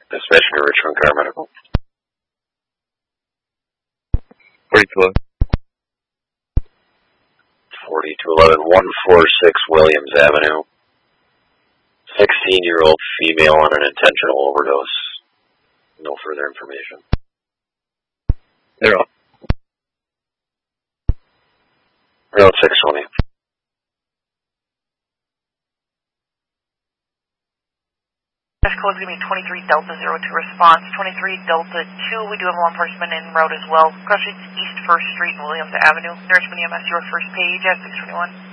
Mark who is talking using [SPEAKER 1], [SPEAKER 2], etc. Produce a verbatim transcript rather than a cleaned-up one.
[SPEAKER 1] Dispatch to Richmond Car Medical.
[SPEAKER 2] forty-two eleven.
[SPEAKER 1] forty-two eleven, one forty-six Williams Avenue. sixteen-year-old female on an intentional overdose. No further information.
[SPEAKER 2] They're off.
[SPEAKER 1] Route six twenty.
[SPEAKER 3] Dash code is going to be twenty-three Delta zero two response. twenty-three Delta two, we do have law enforcement en route as well. Crossing East first Street, Williams Avenue. Nourishment E M S, your first page at six twenty-one.